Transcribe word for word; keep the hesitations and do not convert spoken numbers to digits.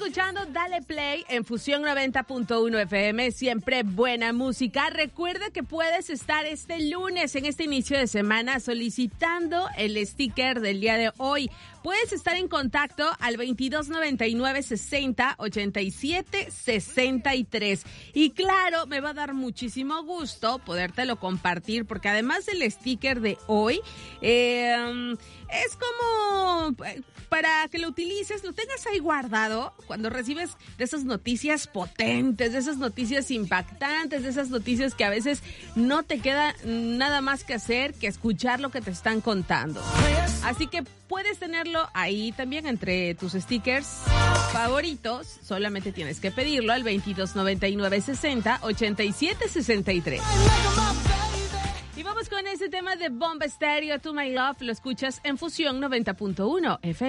escuchando Dale Play en Fusión noventa punto uno F M, siempre buena música. Recuerda que puedes estar este lunes en este inicio de semana solicitando el sticker del día de hoy. Puedes estar en contacto al veintidós noventa y nueve sesenta ochenta y siete sesenta y tres. Y claro, me va a dar muchísimo gusto podértelo compartir porque además del sticker de hoy, eh, es como para que lo utilices, lo tengas ahí guardado cuando recibes de esas noticias potentes, de esas noticias impactantes, de esas noticias que a veces no te queda nada más que hacer que escuchar lo que te están contando. Así que puedes tenerlo ahí también entre tus stickers favoritos. Solamente tienes que pedirlo al veintidós noventa y nueve sesenta ochenta y siete sesenta y tres. Y vamos con ese tema de Bomba Estéreo, To My Love. Lo escuchas en Fusión noventa punto uno F M.